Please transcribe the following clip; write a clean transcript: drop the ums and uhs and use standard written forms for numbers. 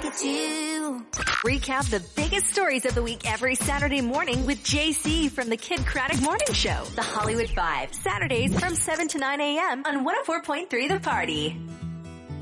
at you. Recap the biggest stories of the week every Saturday morning with JC from the Kid Craddock Morning Show. The Hollywood Five. Saturdays from 7 to 9 a.m. on 104.3 The Party.